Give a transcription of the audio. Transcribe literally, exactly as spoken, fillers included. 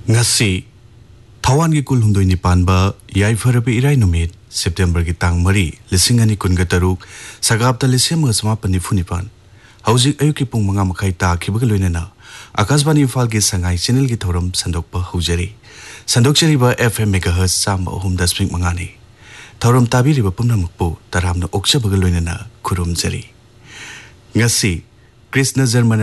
ngasi Thawan gi kul humdoi nipan ba yaifarabi irai numit September gi tang mari lisingani kunga taruk sagapta lisema samapani funipan haujik ayuki pung manga makai ta khibaga loinana Akashbani Imphal gi sangai channel gi thoram sandokpa hujari sandokchari ba F M megahertz sam ahum dasming mangani thoram tabiri ba pumnamukpu taramna okchabaga loinana khurumjari ngasi Krishna Jarman